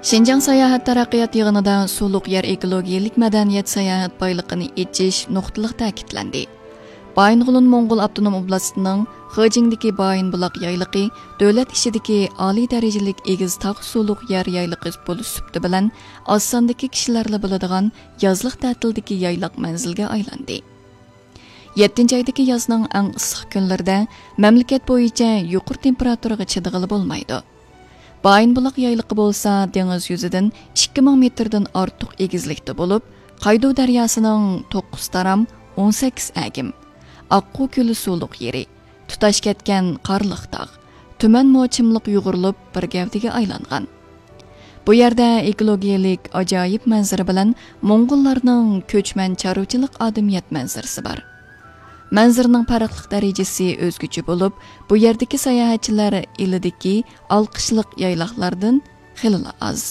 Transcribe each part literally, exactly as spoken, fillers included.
Şinjan Sayahat Taraqqiyot yig'inida suluq yer ekologiyalik madaniyat sayohat boyligini echish nuqtaliq ta'kidlandi. Baying'ulun Mo'ng'ul Abdunum oblastining Xijingdagi Bayin buloq yayligi davlat ishidagi oliy darajalik egiz tog' suluq yer yayligi bo'lish sufti bilan osondagi kishilarla bo'ladigan yozliq ta'tildagi yayliq manzilga aylandi. yettinchi oydagi yozning eng issiq kunlarida mamlakat bo'yicha yuqori temperaturaga chidig'ili bo'lmaydi. Bayin buloq yayligi bo'lsa dengiz yuzidan ikki ming metrdan ortiq egizlikda bo'lib, Qaydu daryosining to'qqiz taram o'n sakkiz agim, Аққу ko'li suluq yeri, tutash ketgan qarliq tog', tuman mo'chimliq yug'urilib bir gavdiga aylangan. Bu yerda ekologiyalik ajoyib manzara bilan Mo'ng'ullarning ko'chman chorvachilik odamiyat manzarasi bor. Manzarning farqli darajasi o'zguchi bo'lib, bu yerdagi sayohatchilar ilidagi olqishliq yayloqlardan xili oz.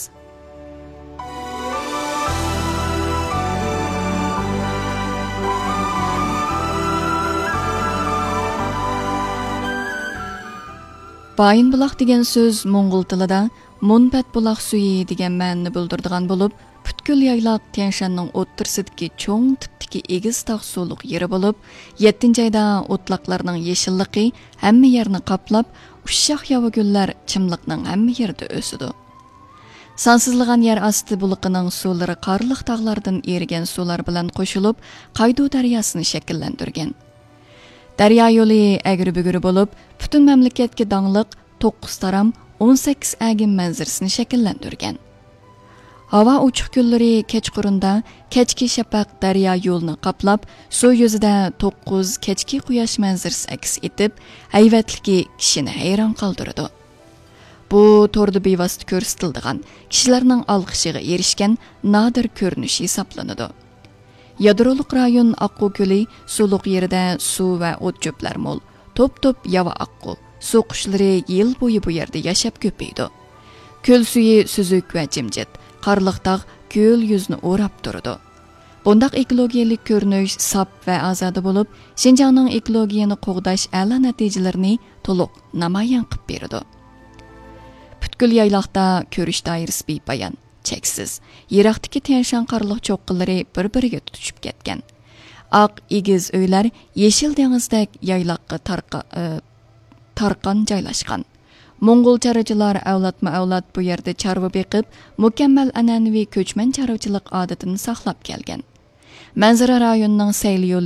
Bayin buloq degan so'z Mo'ng'ul tilida Munbat buloq suyi degan ma'noni bildiradigan bo'lib, butkul yayloq Tianshanning o'ttirsidagi cho'ng tipdagi egiz tog' suluq yeri bo'lib, yettinchi oyda o'tloqlarning yeshilligi hamma yerni qoplab, ushshoq yova gullar chimliqning hamma yerida o'sidi. Sansizlagan yer osti buliqining suvlari qarliq tog'lardan erigan suvlar bilan qo'shilib, Qaydu daryosini shakllantirgan. Daryo yo'li agri-bugri bo'lib, butun mamlakatga dongliq to'qqiz taram o'n sakkiz agim manzarasini shakllantirgan. Havo ochiq kunlari kechqurunda kechki shafaq daryo yo'lini qoplab, suv yuzida to'qqiz kechki quyosh manzarasi aks etib, hayvatligi kishini hayron qoldiradi. Bu to'rda bevosita ko'rsatilgan, kishilarning olqishiga erishgan nodir ko'rinish hisoblanadi. Yadroliq rayon Аққу ko'li suluq yerida suv va o't cho'plar mo'l, to'p-to'p yava Аққу, suv qushlari yil bo'yi bu yerda yashab ko'paydi. Ko'l suyi suzuk va jimjit, qarliq tog' ko'l yuzni o'rab turadi. Bundaq ekologiyalik ko'rinish sop va ozoda bo'lib, Xinjiangning ekologiyani qo'g'dash a'lo natijalarini to'liq namoyon qilib beradi. Butkul yayloqda ko'rish doirasi bepoyon, cheksiz. Yiroqdagi Tianshan qarliq cho'qqilari bir-biriga tutishib ketgan. Oq egiz uylar yeshil dengizdek yayloqqa tarqa, e, tarqan joylashgan. Mo'ng'ul chorvachilar avlodma-avlod bu yerda chorva beqib, mukammal an'anaviy ko'chman chorvachilik odatini saqlab kelgan. Manzara rayonining sayli yo'li